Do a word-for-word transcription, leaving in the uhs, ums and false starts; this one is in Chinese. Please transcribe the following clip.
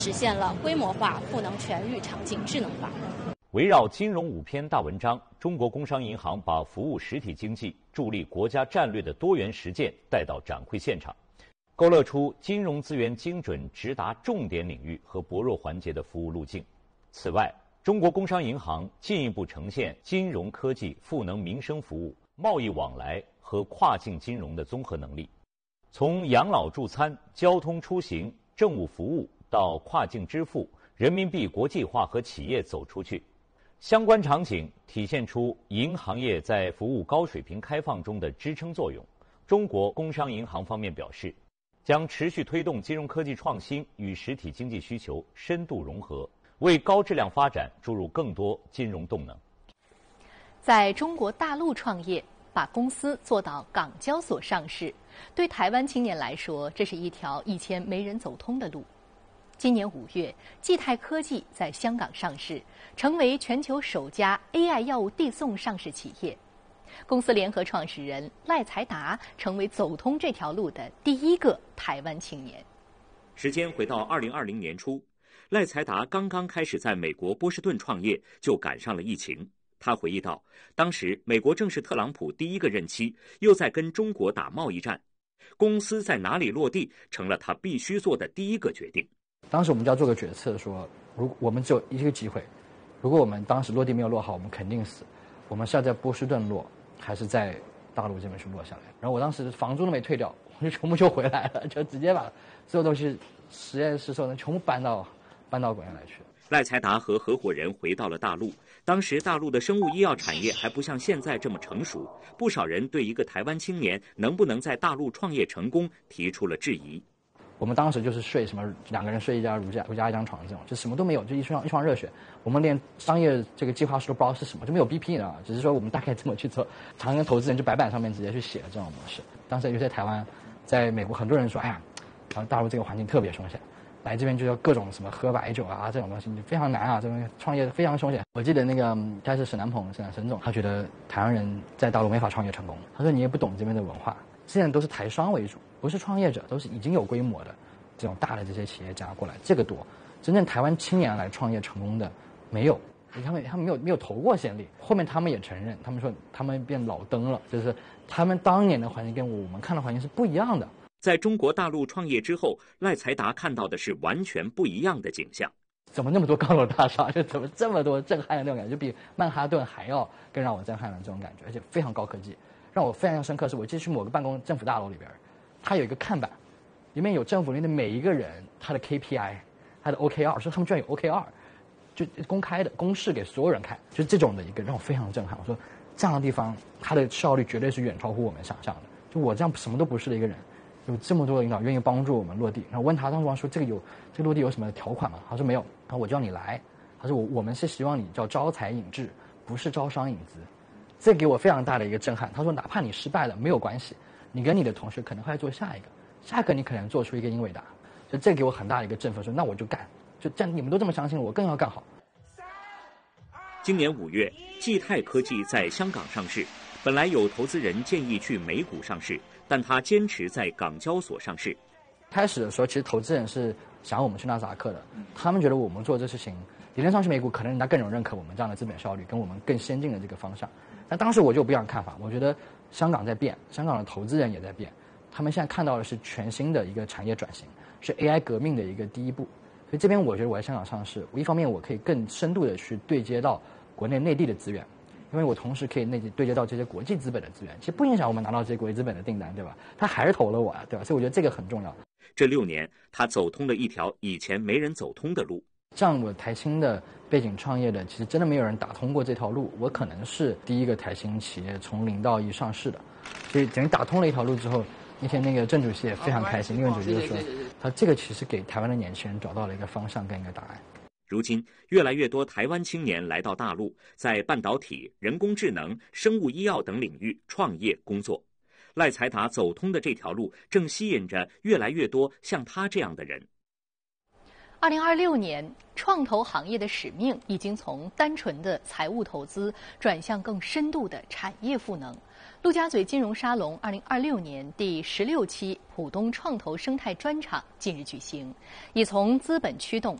实现了规模化赋能全域场景智能化。 围绕金融五篇大文章，中国工商银行把服务实体经济、助力国家战略的多元实践带到展会现场，勾勒出金融资源精准直达重点领域和薄弱环节的服务路径。此外，中国工商银行进一步呈现金融科技赋能民生服务、贸易往来和跨境金融的综合能力，从养老助餐、交通出行、政务服务到跨境支付、人民币国际化和企业走出去，相关场景体现出银行业在服务高水平开放中的支撑作用。中国工商银行方面表示，将持续推动金融科技创新与实体经济需求深度融合，为高质量发展注入更多金融动能。 在中国大陆创业，把公司做到港交所上市，对台湾青年来说，这是一条以前没人走通的路。今年五月，济泰科技在香港上市，成为全球首家 A I 药物递送上市企业。公司联合创始人赖财达成为走通这条路的第一个台湾青年。 时间回到二零二零年初，赖财达刚刚开始在美国波士顿创业，就赶上了疫情。他回忆道，当时美国正是特朗普第一个任期，又在跟中国打贸易战，公司在哪里落地成了他必须做的第一个决定。 当时我们就要做个决策，说如果我们只有一个机会，如果我们当时落地没有落好，我们肯定死。我们是要在波士顿落，还是在大陆这边去落下来？然后我当时房租都没退掉，我就全部就回来了，就直接把所有东西实验室所有人全部搬到搬到国内来去。 赖财达和合伙人回到了大陆，当时大陆的生物医药产业还不像现在这么成熟，不少人对一个台湾青年能不能在大陆创业成功提出了质疑。 我们当时就是睡什么两个人睡一家如家如家一张床这种，就什么都没有，就一双一双热血。我们连商业这个计划书都不知道是什么，就没有 B P 呢，只是说我们大概这么去做。常跟投资人就白板上面直接去写这种模式。当时尤其在台湾，在美国很多人说，哎呀，然后大陆这个环境特别凶险，来这边就要各种什么喝白酒啊这种东西，非常难啊，这边创业非常凶险。我记得那个开始沈南鹏沈沈总，他觉得台湾人在大陆没法创业成功，他说你也不懂这边的文化，现在都是台商为主，不是创业者，都是已经有规模的这种大的这些企业家过来，这个多。真正台湾青年来创业成功的没有，他们他们没有没有投过先例。后面他们也承认，他们说他们变老登了，就是他们当年的环境跟我们看的环境是不一样的。 在中国大陆创业之后，赖财达看到的是完全不一样的景象。 怎么那么多高楼大厦，就怎么这么多震撼的那种感觉，就比曼哈顿还要更让我震撼的这种感觉，而且非常高科技。让我非常深刻是，我记得去某个办公政府大楼里边，它有一个看板，里面有政府里的每一个人他的 K P I， 他的 O K R， 说他们居然有 O K R， 就公开的公示给所有人看，就这种的一个让我非常震撼。我说这样的地方，它的效率绝对是远超乎我们想象的。就我这样什么都不是的一个人，有这么多的领导愿意帮助我们落地。然后问他当时说这个有这个落地有什么条款吗？他说没有。然后我叫你来，他说我我们是希望你叫招财引智，不是招商引资。这给我非常大的一个震撼。他说哪怕你失败了没有关系，你跟你的同学可能会做下一个，下一个你可能做出一个英伟达。就这给我很大的一个振奋，说那我就干，就这样你们都这么相信我，更要干好。 今年五月，济泰科技在香港上市，本来有投资人建议去美股上市，但他坚持在港交所上市。 开始的时候，其实投资人是想要我们去纳斯达克的，他们觉得我们做这事情，理论上去美股，可能人家更有认可我们这样的资本效率，跟我们更先进的这个方向。但当时我就不一样看法，我觉得香港在变，香港的投资人也在变，他们现在看到的是全新的一个产业转型，是 A I 革命的一个第一步。所以这边我觉得我在香港上市，我一方面我可以更深度的去对接到国内内地的资源，因为我同时可以内地对接到这些国际资本的资源，其实不影响我们拿到这些国际资本的订单，对吧？他还是投了我啊，对吧？所以我觉得这个很重要。 这六年，他走通了一条以前没人走通的路。 像我台青的背景创业的，其实真的没有人打通过这条路，我可能是第一个台青企业从零到一上市的，所以等于打通了一条路之后，那天那个郑主席也非常开心，因为主席就说，他这个其实给台湾的年轻人找到了一个方向跟一个答案。 如今，越来越多台湾青年来到大陆，在半导体、人工智能、生物医药等领域创业工作。赖财达走通的这条路，正吸引着越来越多像他这样的人。 二零二六年，创投行业的使命已经从单纯的财务投资转向更深度的产业赋能。陆家嘴金融沙龙二零二六年第十六期浦东创投生态专场近日举行，以从资本驱动